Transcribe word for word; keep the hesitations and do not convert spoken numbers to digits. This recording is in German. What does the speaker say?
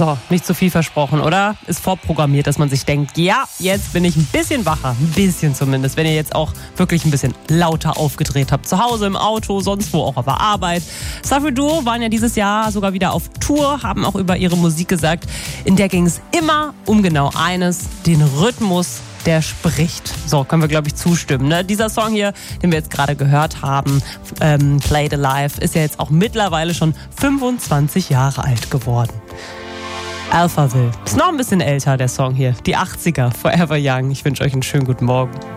So, nicht zu viel versprochen, oder? Ist vorprogrammiert, dass man sich denkt, ja, jetzt bin ich ein bisschen wacher. Ein bisschen zumindest. Wenn ihr jetzt auch wirklich ein bisschen lauter aufgedreht habt. Zu Hause, im Auto, sonst wo, auch auf der Arbeit. Savio Duo waren ja dieses Jahr sogar wieder auf Tour, haben auch über ihre Musik gesagt. In der ging es immer um genau eines, den Rhythmus, der spricht. So, können wir, glaube ich, zustimmen. Ne? Dieser Song hier, den wir jetzt gerade gehört haben, ähm, Played Alive, ist ja jetzt auch mittlerweile schon fünfundzwanzig Jahre alt geworden. Alphaville. Ist noch ein bisschen älter, der Song hier. Die achtziger, Forever Young. Ich wünsche euch einen schönen guten Morgen.